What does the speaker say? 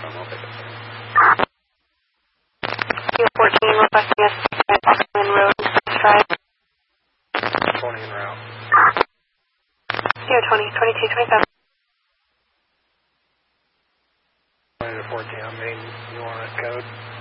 I'll pick up. You're 14 requesting us at Oxman Road, Drive. 20 en route. 020, 2227. 20 to 14 on main, you want a code?